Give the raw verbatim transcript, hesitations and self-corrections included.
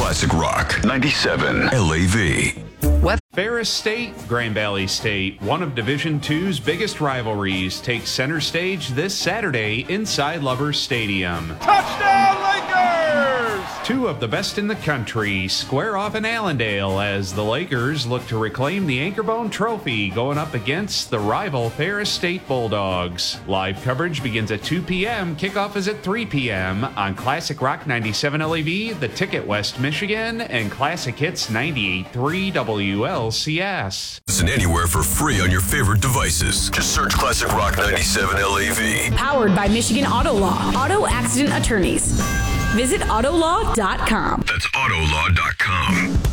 Classic Rock ninety-seven L A V. Ferris State, Grand Valley State, one of Division two's biggest rivalries, takes center stage this Saturday inside Lovers Stadium. Touchdown, Lakers! Two of the best in the country square off in Allendale as the Lakers look to reclaim the Anchorbone Trophy going up against the rival Ferris State Bulldogs. Live coverage begins at two p.m. Kickoff is at three p.m. on Classic Rock ninety-seven L A V, The Ticket West Michigan, and Classic Hits ninety-eight point three W L C S. Listen anywhere for free on your favorite devices. Just search Classic Rock ninety-seven L A V. Powered by Michigan Auto Law, auto accident attorneys. Visit autolaw dot com. That's autolaw dot com.